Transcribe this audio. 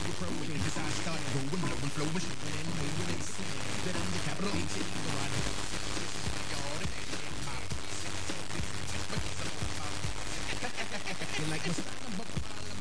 approaching as I start going, blowing, flowing, showing, and moving and seeing that I'm the capital H in the right. You like my style?